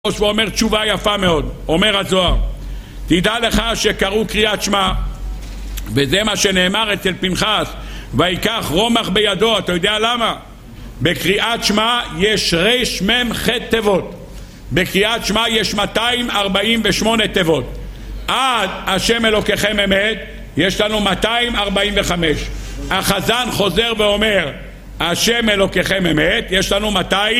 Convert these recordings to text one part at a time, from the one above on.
ואומר תשובה יפה מאוד. אומר הזוהר, תדע לך שקראו קריאת שמע, וזה מה שנאמר אצל פנחס, ויקח רומח בידו. אתה יודע למה? בקריאת שמע יש רש מם ח' תיבות. בקריאת שמע יש 248 תיבות. עד השם אלוקיכם אמת יש לנו 245. החזן חוזר ואומר השם אלוקיכם אמת, יש לנו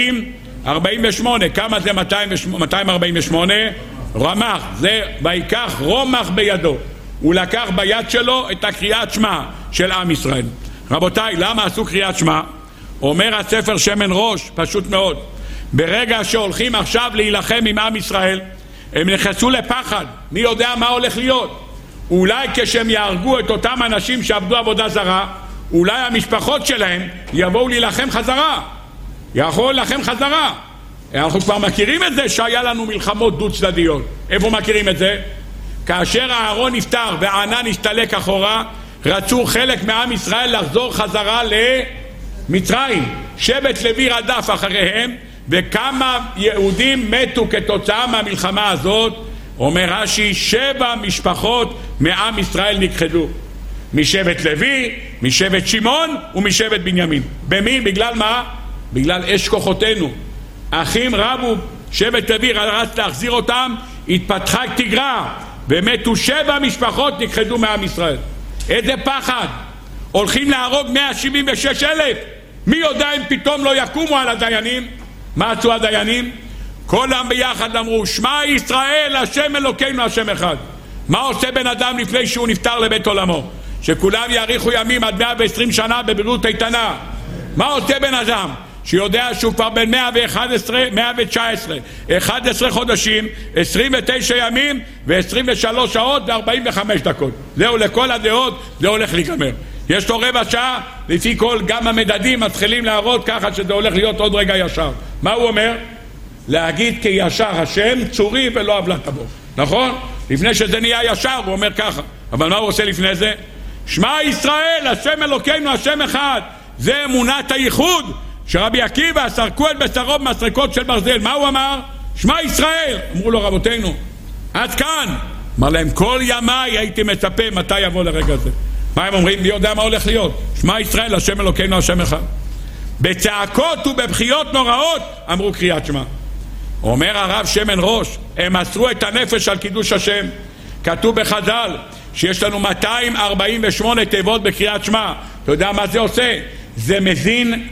248. כמה זה 248? רמח, זה ויקח רומח בידו. הוא לקח ביד שלו את הקריאת שמע של עם ישראל. רבותיי, למה עשו קריאת שמע? אומר הספר שמן ראש, פשוט מאוד, ברגע שהולכים עכשיו להילחם עם עם ישראל, הם נכנסו לפחד. מי יודע מה הולך להיות? אולי כשהם יהרגו את אותם אנשים שעבדו עבודה זרה, אולי המשפחות שלהם יבואו להילחם חזרה. יכול להילחם חזרה. אנחנו כבר מכירים את זה שהיה לנו מלחמות דו צדדיות. איפה מכירים את זה? כאשר הארון נפטר והענן הסתלק אחורה, רצו חלק מעם ישראל לחזור חזרה למצרים. שבט לוי רדף אחריהם, וכמה יהודים מתו כתוצאה מהמלחמה הזאת. אומר רש"י, 7 משפחות מעם ישראל נכחדו, משבט לוי, משבט שמעון ומשבט בנימין. במי? בגלל מה? בגלל אש כוחותינו. אחים רבו, שבט לוי רצה להחזיר אותם, התפתחה תגרה ומתו 7 משפחות נכחדו מעם ישראל. איזה פחד. הולכים להרוג 176,000. מי יודע אם פתאום לא יקומו על הדיינים? מה עשו הדיינים? כולם ביחד אמרו שמע ישראל השם אלוקינו השם אחד. מה עושה בן אדם לפני שהוא נפטר לבית עולמו? שכולם יאריכו ימים עד 120 שנה בבריאות איתנה. מה עושה בן אדם שיודע שהוא כבר בין 119 11 חודשים 29 ימים ו23 שעות ו45 דקות? זהו, לכל הדעות זה הולך להיגמר. יש לו רבע שעה, לפי כל גם המדדים מתחילים להראות ככה שזה הולך להיות עוד רגע ישר. מה הוא אומר? להגיד כי ישר השם צורי ולא עוולה תבוא. נכון? לפני שזה נהיה ישר הוא אומר ככה. אבל מה הוא עושה לפני זה? שמע ישראל השם אלוקינו השם אחד. זה אמונת הייחוד שרבי עקיבא סרקו את בשרו במסרקות של ברזל. מה הוא אמר? שמע ישראל. אמרו לו רבותינו עד כאן. אמר להם כל ימיי הייתי מצפה מתי יבוא לרגע הזה. מה הם אומרים? מי יודע מה הולך להיות? שמע ישראל השם אלוקינו השם אחד. בצעקות ובבכיות נוראות אמרו קריאת שמע. אומר הרב שמן ראש, הם מסרו את הנפש על קידוש השם. כתוב בחז"ל שיש לנו 248 תיבות בקריאת שמע. אתה יודע מה זה עושה? זה מזין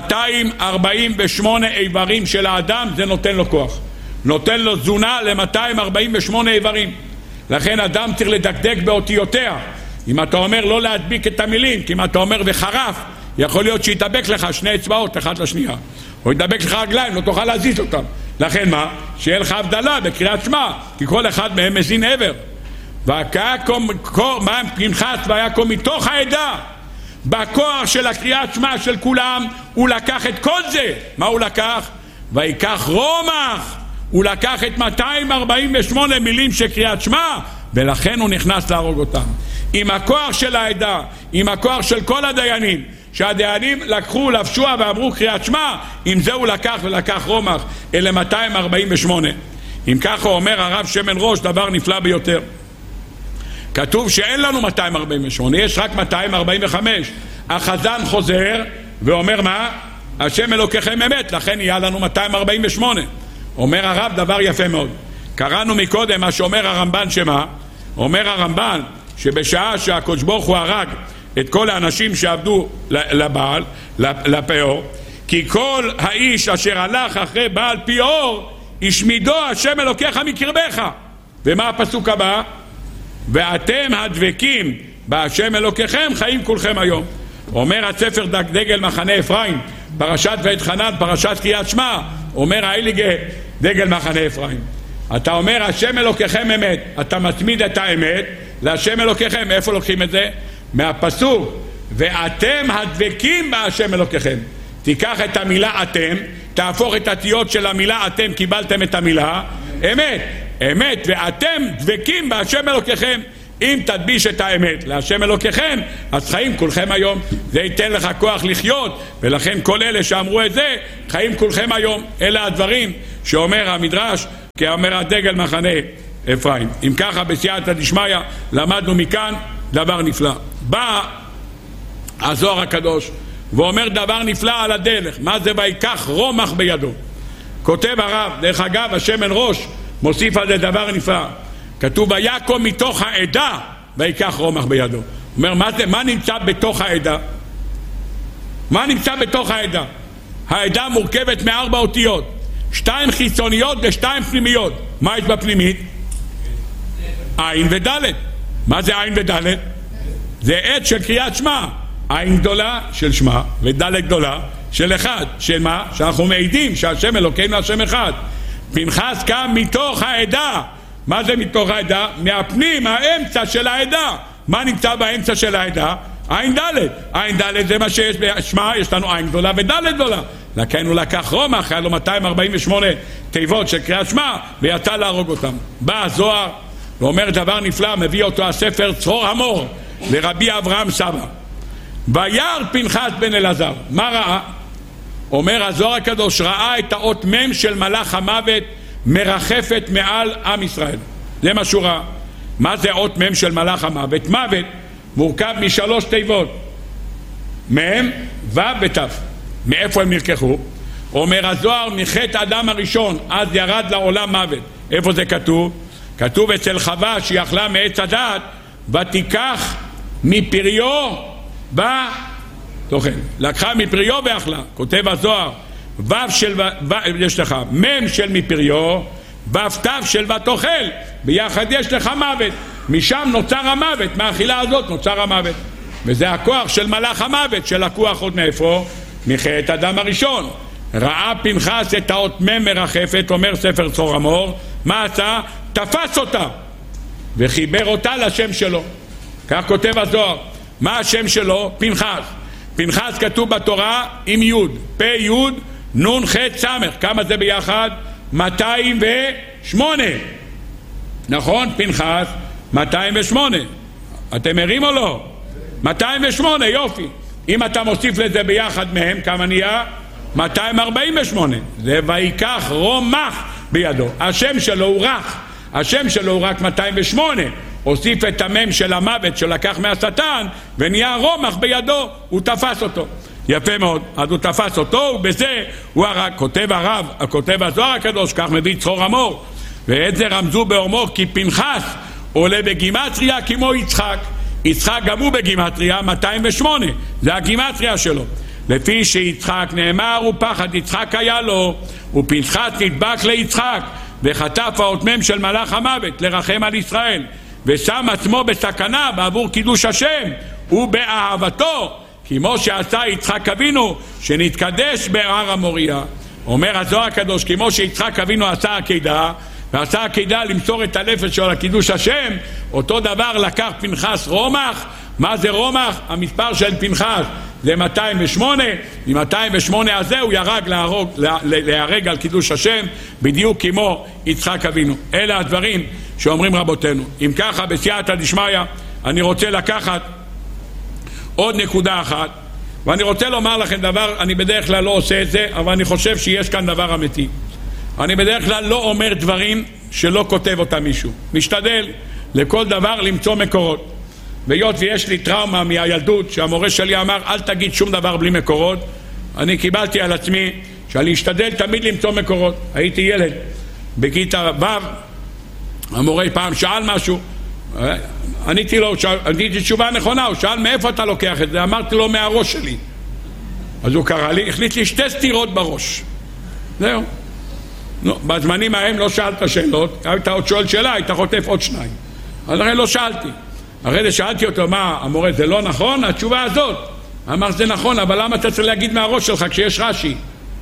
248 איברים של האדם. זה נותן לו כוח, נותן לו תזונה ל-248 איברים. לכן אדם צריך לדקדק באותיותיה. אם אתה אומר לא להדביק את המילים, כי אם אתה אומר וחרף, יכול להיות שיתדבק לך 2 אצבעות אחת לשנייה, או יתדבק לך רגליים, לא תוכל להזיז אותם. לכן מה? שיהיה לך הבדלה בקריאת שמע, כי כל אחד מהם מזין עבר. מה פנחס ויקום מתוך העדה, בכוח של הקריאת שמע של כולם, הוא לקח את כל זה. מה הוא לקח? ויקח רומח. הוא לקח את 248 מילים של קריאת שמע, ולכן הוא נכנס להרוג אותם. עם הכוח של העדה, עם הכוח של כל הדיינים, שהדיינים לקחו, לבשוע ואמרו קריאת שמע, עם זה הוא לקח ולקח רומח. אלה 248. אם ככה אומר הרב שמן ראש, דבר נפלא ביותר. כתוב שאין לנו 248, יש רק 245. החזן חוזר ואומר מה? השם אלוקיכם אמת, לכן יהיה לנו 248. אומר הרב דבר יפה מאוד. קראנו מקודם מה שאומר הרמב"ן. שמה? אומר הרמב"ן שבשעה שהקדוש ברוך הוא הרג את כל האנשים שעבדו לבעל, לפאור, כי כל האיש אשר הלך אחרי בעל פיאור השמידו השם אלוקיך מקרבך. ומה הפסוק הבא? ואתם הדבקים בהשם אלוקיכם חיים כולכם היום. אומר הספר דגל מחנה אפרים, פרשת ואתחנן, פרשת קריאת שמע, אומר האיליגה דגל מחנה אפרים, אתה אומר השם אלוקיכם אמת, אתה מצמיד את האמת להשם אלוקיכם. איפה לוקחים את זה? מהפסוק ואתם הדבקים בהשם אלוקיכם. תיקח את המילה אתם, תהפוך את התיות של המילה אתם, קיבלתם את המילה אמת. אמת, ואתם דבקים בהשם אלוקיכם. אם תדביש את האמת להשם אלוקיכם, אז חיים כולכם היום. זה ייתן לך כוח לחיות, ולכן כל אלה שאמרו את זה חיים כולכם היום. אלה הדברים שאומר המדרש כאומר הדגל מחנה אפרים. אם ככה בסייעתא דשמיא למדנו מכאן דבר נפלא. בא הזוהר הקדוש ואומר דבר נפלא על הדרך. מה זה ויקח רומח בידו? כותב הרב, דרך אגב השמן ראש מוסיף על זה דבר נפלא, כתוב ויקום מתוך העדה ויקח רומח בידו. אומר מה נמצא בתוך העדה? מה נמצא בתוך העדה? העדה מורכבת מ4 אותיות, 2 חיצוניות ו2 פנימיות. מה יש בפנימית? עין ודלת. מה זה עין ודלת? זה עת של קריאת שמע. עין גדולה של שמע ודלת גדולה של אחד. של מה? שאנחנו מעידים שהשם אלוקינו השם אחד. פנחס קם מתוך העדה. מה זה מתוך העדה? מהפנים, האמצע של העדה. מה נמצא באמצע של העדה? עין דלת. עין דלת זה מה שיש בשמע, יש לנו עין גדולה ודלת גדולה. לכן הוא לקח רומח, היה לו 248 תיבות של קריאת שמע ויצא להרוג אותם. בא הזוהר ואומר דבר נפלא, מביא אותו הספר צרור המור לרבי אברהם סבא. וירא פנחס בן אלעזר. מה ראה? אומר הזוהר הקדוש, ראה את האות מם של מלאך המוות מרחפת מעל עם ישראל. זה מה שהוא ראה. מה זה אות מם של מלאך המוות? מוות מורכב מ3 תיבות, מם, ו ות'. מאיפה הם נלקחו? אומר הזוהר, מחטא אדם הראשון, אז ירד לעולם מוות. איפה זה כתוב? כתוב אצל חווה שיכלה מעץ הדעת ותיקח מפריו ותאכל. לקחה מפריו ואכלה. כותב הזוהר, יש לך מם של מפריו, ו' של ותאכל, ביחד יש לך מוות. משם נוצר המוות, מהאכילה הזאת נוצר המוות. וזה הכוח של מלאך המוות שלקוח עוד מאיפה? מחטא אדם הראשון. ראה פנחס את האות מם מרחפת, אומר ספר צרור המור, מה עשה? תפס אותה וחיבר אותה לשם שלו. כך כותב הזוהר. מה השם שלו? פנחס. פנחס כתוב בתורה עם י', פ' י' נ' ח' ס'. כמה זה ביחד? 208. נכון? פנחס 208. אתם ערים או לא? 208, יופי. אם אתה מוסיף לזה ביחד מהם, כמה נהיה? 248. זה ויקח רומח בידו. השם שלו הוא רך. השם שלו הוא רק 208. הוסיף את המם של המוות שלקח מהשטן ונהיה רומח בידו, הוא תפס אותו. יפה מאוד. אז הוא תפס אותו ובזה הוא הרג. כותב הרב, כותב הזוהר הקדוש, כך מביא צרור המור, ואת זה רמזו באומרו כי פנחס עולה בגימטריה כמו יצחק. יצחק גם הוא בגימטריה 208, זה הגימטריה שלו. לפי שיצחק נאמר ופחד יצחק היה לו, ופנחס נדבק ליצחק וחטף האות מם של מלאך המוות לרחם על ישראל, ושם עצמו בסכנה בעבור קידוש השם ובאהבתו, כמו שעשה יצחק אבינו שנתקדש בהר המוריה. אומר הזוהר הקדוש, כמו שיצחק אבינו עשה עקידה, ועשה עקידה למסור את הנפש שלו לקידוש השם, אותו דבר לקח פנחס רומח. מה זה רומח? המספר של פנחס זה 208. עם 208 הזה הוא ירג להרג על קידוש השם, בדיוק כמו יצחק אבינו. אלה הדברים שאומרים רבותינו. אם ככה בסייעתא דשמיא אני רוצה לקחת עוד נקודה אחת, ואני רוצה לומר לכם דבר, אני בדרך כלל לא עושה את זה, אבל אני חושב שיש כאן דבר אמיתי. אני בדרך כלל לא אומר דברים שלא כותב אותם מישהו. משתדל לכל דבר למצוא מקורות. והיות ויש לי טראומה מהילדות שהמורה שלי אמר אל תגיד שום דבר בלי מקורות, אני קיבלתי על עצמי שאני אשתדל תמיד למצוא מקורות. הייתי ילד בכיתה ו', המורה פעם שאל משהו, עניתי לו, עניתי תשובה נכונה, הוא שאל מאיפה אתה לוקח את זה? אמרתי לו מהראש שלי. אז הוא קרא לי, החליט לי 2 סטירות בראש. זהו. לא, בזמנים ההם לא שאלת שאלות, היית עוד שואל שאלה, היית חוטף עוד 2. אז הרי לא שאלתי. הרי זה שאלתי אותו, מה, המורה, זה לא נכון? התשובה הזאת. אמר, זה נכון, אבל למה אתה צריך להגיד מהראש שלך כשיש רש"י?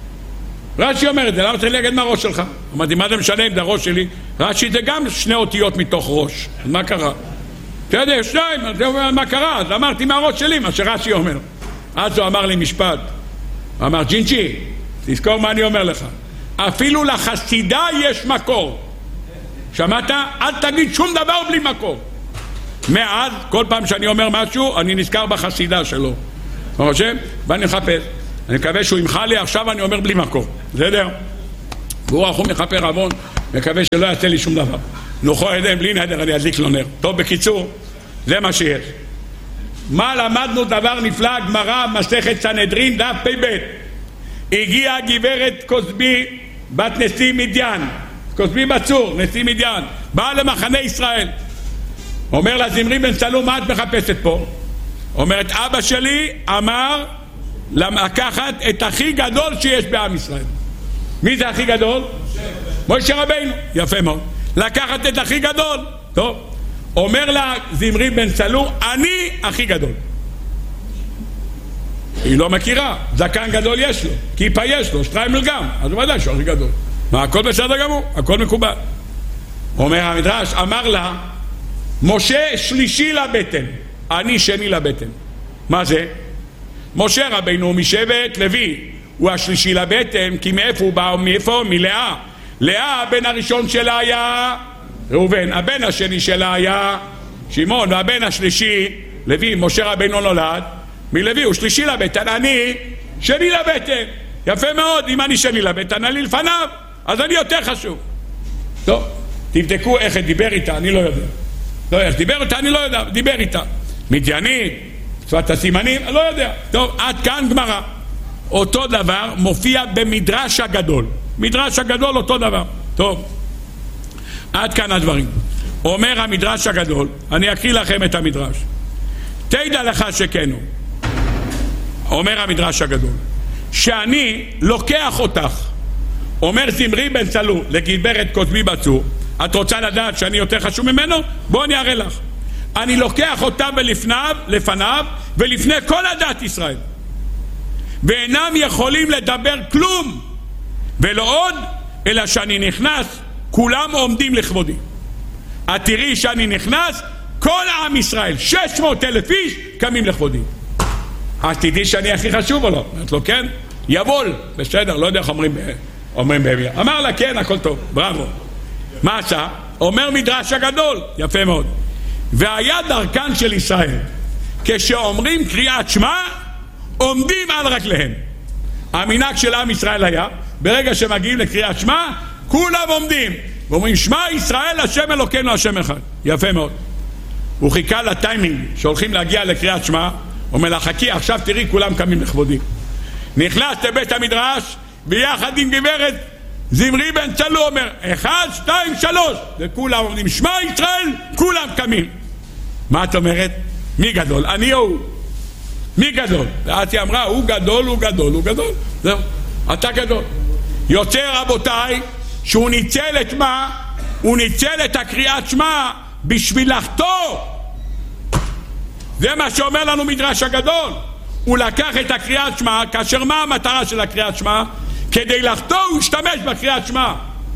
רש"י אומר את זה, למה צריך להגיד מהראש שלך? אמרתי, מה זה משנה אם זה הראש שלי? רש"י זה גם 2 אותיות מתוך ראש. אז מה קרה? אתה יודע, 2, מה קרה? אז אמרתי מהראש שלי, מה שרש"י אומר. אז הוא אמר לי משפט. הוא אמר, ג'ינג'י, תזכור מה אני אומר לך. אפילו לחסידה יש מקור. שמעת? אל תגיד שום דבר בלי מקור. מאז, כל פעם שאני אומר משהו, אני נזכר בחסידה שלו. אתה חושב? ואני מחפש. אני מקווה שהוא ימחה לי, עכשיו אני אומר בלי מקור. בסדר? והוא רחום מכפר עוון, מקווה שלא יעשה לי שום דבר. נוכל ידיים בלי נדר, אני אדליק לו נר. טוב, בקיצור, זה מה שיש. מה למדנו? דבר נפלא, גמרא, מסכת סנהדרין, דף פ"ב. הגיעה גברת כוסבי, בת נשיא מדיין, כוסבי בצור, נשיא מדיין, באה למחנה ישראל. אומר לה זמרי בן סלו, מה את מחפשת פה? אומרת, אבא שלי אמר לקחת את הכי גדול שיש בעם ישראל. מי זה הכי גדול? משה רבינו. יפה מאוד. לקחת את הכי גדול. טוב. אומר לה זמרי בן סלו, אני הכי גדול. היא לא מכירה, זקן גדול יש לו, כיפה יש לו, שטריימל גם, אז הוא ודאי שהוא הכי גדול. מה, הכל בסדר גמור, הכל מקובל. אומר המדרש, אמר לה, משה שלישי לבטן, אני שני לבטן. מה זה? משה רבינו משבט לוי, הוא השלישי לבטן, כי מאיפה הוא בא? מאיפה? מלאה. לאה, הבן הראשון שלה היה ראובן, הבן השני שלה היה שמעון, והבן השלישי לוי. משה רבינו נולד מלוי, הוא שלישי לבטן, אני שני לבטן. יפה מאוד, אם אני שני לבטן, אני לפניו, אז אני יותר חשוב. טוב, תבדקו איך דיבר איתה, אני לא יודע. לא, איך דיבר איתה, אני לא יודע, דיבר איתה. מדיינית, שפת הסימנים, אני לא יודע. טוב, עד כאן גמרא. אותו דבר מופיע במדרש הגדול. מדרש הגדול אותו דבר. טוב, עד כאן הדברים. אומר המדרש הגדול, אני אקריא לכם את המדרש. תדע לך שכנו, אומר המדרש הגדול, שאני לוקח אותך, אומר זמרי בן סלו לגברת כוסבי בצור, את רוצה לדעת שאני יותר חשוב ממנו? בוא אני אראה לך. אני לוקח אותה לפניו ולפני כל הדת ישראל, ואינם יכולים לדבר כלום, ולא עוד, אלא שאני נכנס, כולם עומדים לכבודי. את תראי שאני נכנס, כל העם ישראל, 600,000 איש, קמים לכבודי. אז תדעי שאני הכי חשוב או לא? אומרת לו כן, יבול, בסדר, לא יודע איך אומרים בהביא. אמר לה כן, הכל טוב, בראבו. מה עשה? אומר מדרש הגדול, יפה מאוד. והיה דרכן של ישראל, כשאומרים קריאת שמע, עומדים על רגליהם. המנהג של עם ישראל היה, ברגע שמגיעים לקריאת שמע, כולם עומדים ואומרים שמע ישראל השם אלוקינו השם אחד. יפה מאוד. הוא חיכה לטיימינג שהולכים להגיע לקריאת שמע, אומר לה חכי, עכשיו תראי כולם קמים לכבודי. נכנס לבית המדרש ביחד עם גברת זמרי בן סלו, אומר 1, 2, 3 וכולם עומדים שמע ישראל, כולם קמים. מה את אומרת? מי גדול? אני או הוא? מי גדול? ואז היא אמרה הוא גדול, הוא גדול, הוא גדול. זהו, אתה גדול. יוצא רבותיי שהוא ניצל את מה? הוא ניצל את הקריאת שמע בשביל לחתור. זה מה שאומר לנו מדרש הגדול. הוא לקח את הקריאת שמע, כאשר מה המטרה של הקריאת שמע? כדי לחתור הוא השתמש בקריאת שמע.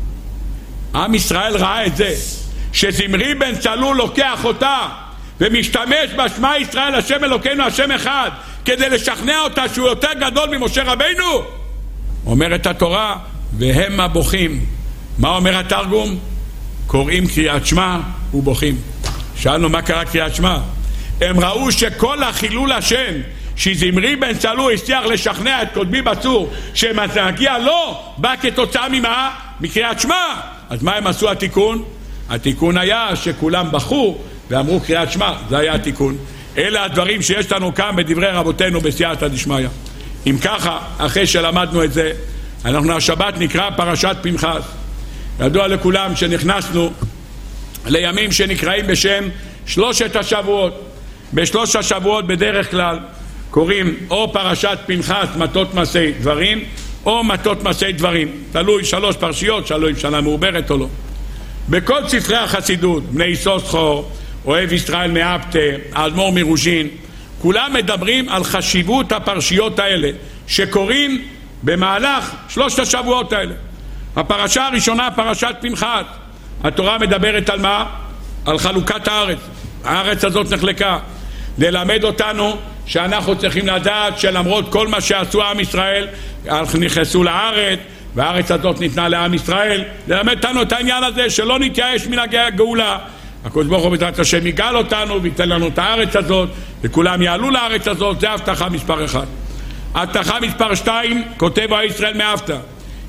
עם ישראל ראה את זה, שזמרי בן סלו לוקח אותה ומשתמש בשמע ישראל השם אלוקינו השם אחד, כדי לשכנע אותה שהוא יותר גדול ממשה רבינו. אומרת התורה והם הבוכים. מה אומר התרגום? קוראים קריאת שמע ובוכים. שאלנו מה קרה קריאת שמע? הם ראו שכל החילול השם שזמרי בן סלו הצליח לשכנע את כוסבי בצור שמגיע לו, בא כתוצאה ממה? מקריאת שמע. אז מה הם עשו התיקון? התיקון היה שכולם בכו ואמרו קריאת שמע, זה היה התיקון. אלה הדברים שיש לנו כאן בדברי רבותינו בסייעתא דשמיא. אם ככה, אחרי שלמדנו את זה, אנחנו השבת נקרא פרשת פנחס. ידוע לכולם שנכנסנו לימים שנקראים בשם 3 השבועות. ב3 השבועות בדרך כלל קוראים או פרשת פנחס מטות מעשי דברים או מטות מעשי דברים, תלוי 3 פרשיות, תלוי שנה מעוברת או לא. בכל ספרי החסידות, בני יששכר, אוהב ישראל מאפתה, האדמו"ר מרוז'ין, כולם מדברים על חשיבות הפרשיות האלה שקוראים במהלך 3 השבועות האלה. הפרשה הראשונה, פרשת פנחס, התורה מדברת על מה? על חלוקת הארץ. הארץ הזאת נחלקה ללמד אותנו שאנחנו צריכים לדעת שלמרות כל מה שעשו עם ישראל, נכנסו לארץ והארץ הזאת ניתנה לעם ישראל, ללמד אותנו את העניין הזה שלא נתייאש מן הגאולה. הקדוש ברוך הוא בעזרת השם יגאל אותנו וייתן לנו את הארץ הזאת וכולם יעלו לארץ הזאת. זה הבטחה מספר 1. הבטחה מספר 2, כותב ישראל מאפתה,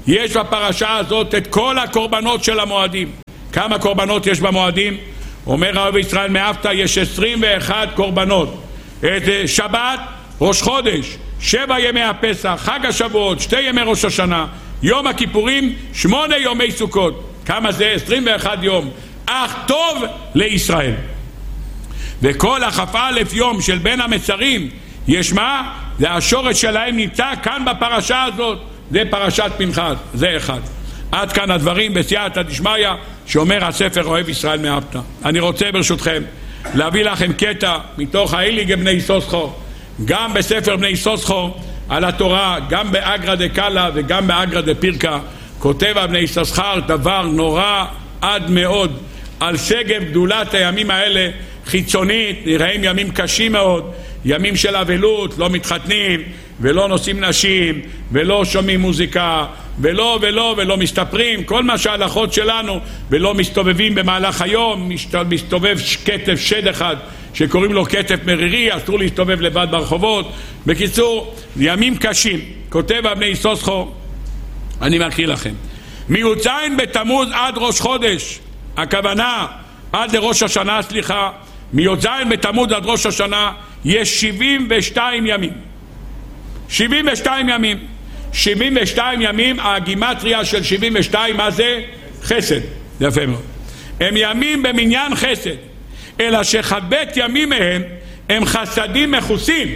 יש בפרשה הזאת את כל הקורבנות של המועדים. כמה קורבנות יש במועדים? אומר האוהב ישראל מאהבת, יש 21 קורבנות. שבת, ראש חודש, 7 ימי הפסח, חג השבועות, 2 ימי ראש השנה, יום הכיפורים, 8 יומי סוכות. כמה זה? 21 יום. אך טוב לישראל. וכל כ"א יום של בין המצרים, יש מה? זה השורש שלהם נמצא כאן בפרשה הזאת. זה פרשת פנחס, זה אחד. עד כאן הדברים בסייעתא דשמיא שאומר הספר אוהב ישראל מאהבת. אני רוצה ברשותכם להביא לכם קטע מתוך האיליגי בני יששכר, גם בספר בני יששכר על התורה, גם באגרא דקאלה וגם באגרא דפירקה, כותב בני יששכר דבר נורא עד מאוד על שגב גדולת הימים האלה. חיצונית נראים ימים קשים מאוד, ימים של אבלות, לא מתחתנים ולא נושאים נשים ולא שומעים מוזיקה ולא מסתפרים, כל מה שההלכות שלנו, ולא מסתובבים במהלך היום. מסתובב כתף שד אחד שקוראים לו כתף מרירי, אסור להסתובב לבד ברחובות. בקיצור, ימים קשים. כותב בני יששכר, אני מקריא לכם, מי"ז בתמוז עד ראש חודש, הכוונה עד לראש השנה, מי"ז בתמוז עד ראש השנה יש 72 ימים. 72 ימים. 72 ימים, הגימטריה של 72, מה זה? חסד. יפה מאוד. הם ימים במניין חסד, אלא שחבט ימים מהם הם חסדים מחוסים.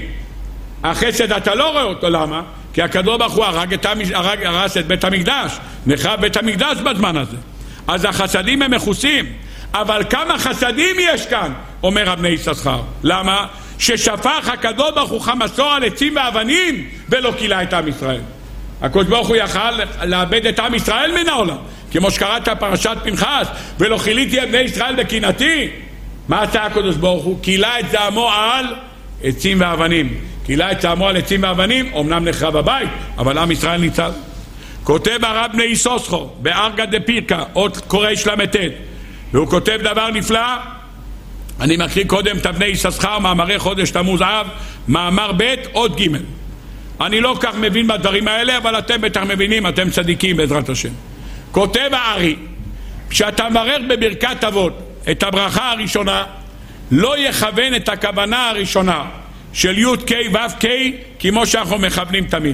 החסד אתה לא רואה אותו, למה? כי הקדוש ברוך הוא הרס את בית המקדש, נחרב בית המקדש בזמן הזה, אז החסדים הם מחוסים. אבל כמה חסדים יש כאן, אומר בני יששכר. למה? ששפך הקדוש ברוך הוא חמסו על עצים ואבנים ולא קילה את עם ישראל. הקדוש ברוך הוא יכל לאבד את עם ישראל מן העולם, כמו שקראת פרשת פנחס, ולא חיליתי את בני ישראל בקנאתי. מה עשה הקדוש ברוך הוא? קילה את זעמו על עצים ואבנים. קילה את זעמו על עצים ואבנים, אמנם נחרב הבית, אבל עם ישראל ניצל. כותב הרב בני יששכר באגרא דפירקה, עוד קורש ל"ט, והוא כותב דבר נפלא. אני מקריא קודם את בני יששכר, מאמרי חודש תמוז אב, מאמר ב' עוד ג'. אני לא כך מבין בדברים האלה, אבל אתם בטח מבינים, אתם צדיקים בעזרת השם. כותב הארי, כשאתה מברך בברכת אבות את הברכה הראשונה, לא יכוון את הכוונה הראשונה של י' ק' ו' ק' כמו שאנחנו מכוונים תמיד.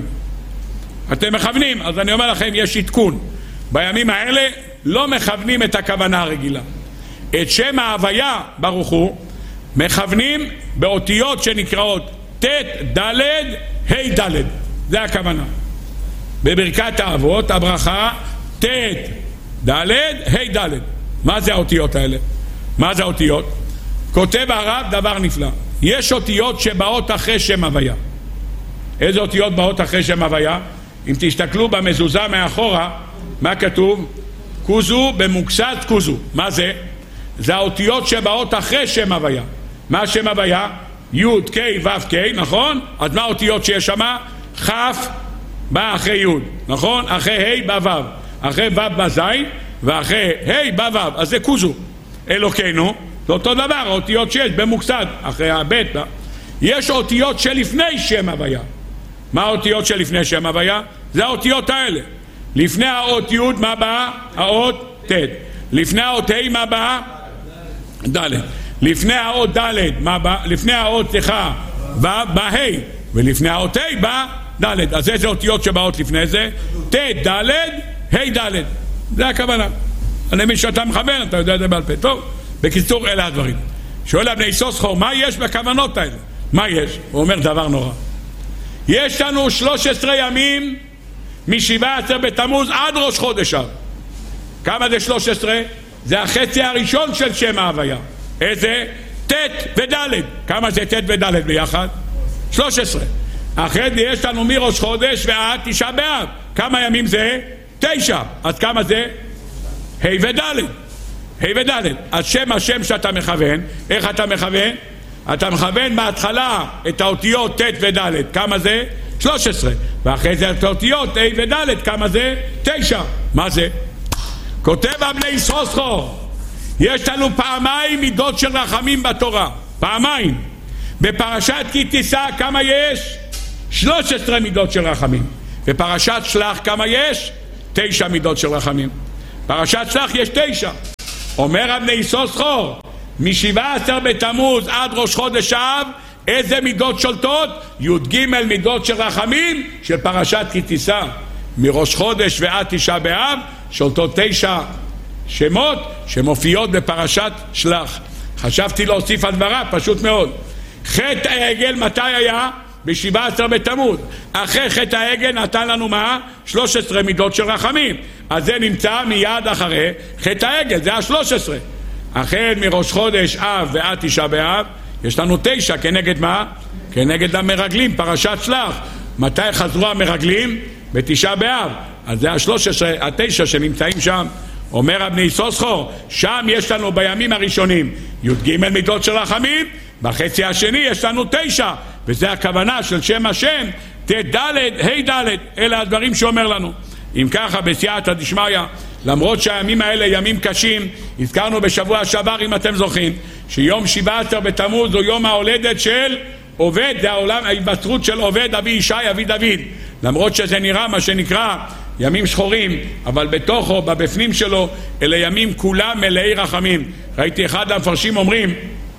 אתם מכוונים, אז אני אומר לכם, יש עדכון. בימים האלה לא מכוונים את הכוונה הרגילה. את שם ההוויה ברוך הוא מכוונים באותיות שנקראות ת' ד' ה' ד'. זה הכוונה. בברכת האבות הברכה ת' ד' ה' ד'. מה זה האותיות האלה? מה זה האותיות? כותב הרב דבר נפלא. יש אותיות שבאות אחרי שם הוויה. איזה אותיות באות אחרי שם הוויה? אם תסתכלו במזוזה מאחורה, מה כתוב? קוזו במוקסת קוזו. מה זה? זה האותיות שבאות אחרי שם הוויה. מה שם הוויה? י' ק' ו' ק', נכון? אז מה האותיות שיש שם? כ' בא אחרי י', נכון? אחרי ה' בא ו', אחרי ו' בא ז', ואחרי ה' בא ו', אז זה קוזו. אלוקינו, זה אותו דבר, האותיות שיש במוקסד, אחרי הבית. יש אותיות שלפני שם הוויה. מה האותיות שלפני שם הוויה? זה האותיות האלה. לפני האות י' מה בא? האות ת'. לפני האות ה' מה בא? ד'. לפני האות ד' מה בא? לפני האות ו' בא ה', ולפני האות ה' בא ד'. אז איזה אותיות שבאות לפני זה? ת' ד' ה' ד'. זה הכוונה. אני מבין שאתה מכוון, אתה יודע את זה בעל פה. טוב, בקיצור אלה הדברים. שואל בני יששכר, מה יש בכוונות האלה? מה יש? הוא אומר דבר נורא. יש לנו 13 ימים מ-17 בתמוז עד ראש חודש אב. כמה זה 13? זה החצי הראשון של שם ההוויה. איזה? ת' וד'. כמה זה ת' וד' ביחד? 13. אחרי זה יש לנו מראש חודש ועד תשעה באב. כמה ימים זה? 9. אז כמה זה? ה' וד'. ה' וד'. אז השם שאתה מכוון, איך אתה מכוון? אתה מכוון בהתחלה את האותיות ת' וד'. כמה זה? 13. ואחרי זה את האותיות ה' וד'. כמה זה? 9. מה זה? כותב בני יששכר, יש לנו פעמיים מידות של רחמים בתורה. פעמיים. בפרשת כי תישא כמה יש? 13 מידות של רחמים. בפרשת שלח כמה יש? 9 מידות של רחמים. פרשת שלח יש 9. אומר אבני סוסחור, מ-17 בתמוז עד ראש חודש אב, איזה מידות שולטות? י"ג מידות של רחמים של פרשת כי תישא. מראש חודש ועד תשעה באב שולטות 9 שמות שמופיעות בפרשת שלח. חשבתי להוסיף על דבריו, פשוט מאוד. חטא העגל מתי היה? ב-17 בתמוז. אחרי חטא העגל נתן לנו מה? 13 מידות של רחמים. אז זה נמצא מיד אחרי חטא העגל, זה ה-13. החל מראש חודש אב ועד תשעה באב יש לנו 9, כנגד מה? כנגד המרגלים, פרשת שלח. מתי חזרו המרגלים? בתשעה באב. אז זה ה-13, 9 שנמצאים שם. אומר אבני סוסחור, שם יש לנו בימים הראשונים י"ג מידות של רחמים, בחצי השני יש לנו 9, וזה הכוונה של שם השם ת' ה' ד'. אלה הדברים שאומר לנו. אם ככה, בסייעתא דשמיא, למרות שהימים האלה ימים קשים, הזכרנו בשבוע שעבר, אם אתם זוכרים, שיום 17 בתמוז הוא יום ההולדת של עובד, זה העולם, ההיווצרות של עובד אבי ישי אבי דוד. למרות שזה נראה מה שנקרא ימים שחורים, אבל בתוכו, בבפנים שלו, אלה ימים כולם מלאי רחמים. ראיתי אחד המפרשים אומרים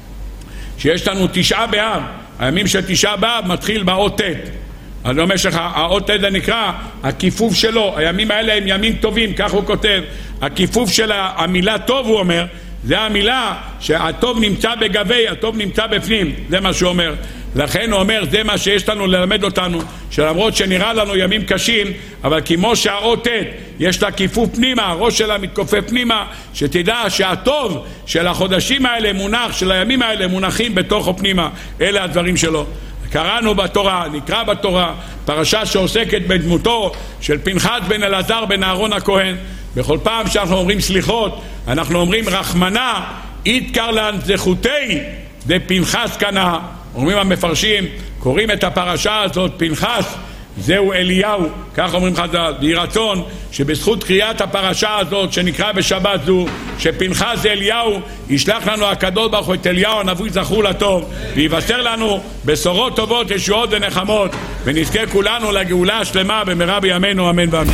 שיש לנו 9 באב, הימים של 9 באב מתחיל באות ט'. אז אומר שלך, האות ט' זה נקרא הכיפוף שלו, הימים האלה הם ימים טובים, כך הוא כותב. הכיפוף של המילה טוב, הוא אומר, זה המילה שהטוב נמצא בגבי, הטוב נמצא בפנים, זה מה שהוא אומר. לכן הוא אומר, זה מה שיש לנו ללמד אותנו, שלמרות שנראה לנו ימים קשים, אבל כמו שהאות ט' יש לה כיפוף פנימה, הראש שלה מתכופף פנימה, שתדע שהטוב של החודשים האלה מונח, של הימים האלה מונחים בתוכו פנימה. אלה הדברים שלו. קראנו בתורה, נקרא בתורה, פרשה שעוסקת בדמותו של פנחס בן אלעזר בן אהרון הכהן. בכל פעם שאנחנו אומרים סליחות, אנחנו אומרים רחמנה יתקר לן זכותי בפנחס קנה. אומרים המפרשים, קוראים את הפרשה הזאת, פנחס זהו אליהו, כך אומרים חז"ל. יהי רצון שבזכות קריאת הפרשה הזאת שנקרא בשבת זו, שפנחס זה אליהו, ישלח לנו הקדוש ברוך הוא את אליהו הנביא זכור לטוב, ויבשר לנו בשורות טובות, ישועות ונחמות, ונזכה כולנו לגאולה השלמה במהרה בימינו, אמן ואמן.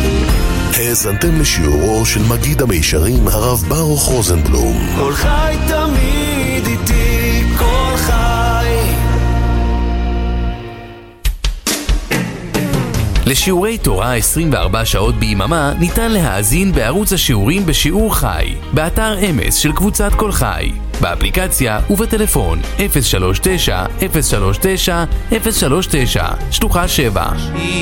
האזנתם לשיעורו של מגיד המישרים הרב ברוך רוזנבלום. כל חי תמיד איתי, כל חי. לשיעורי תורה 24 שעות ביממה ניתן להאזין בערוץ השיעורים בשיעור חי, באתר אמס של קבוצת כל חי, באפליקציה ובטלפון 039-039-039, שלוחה 7.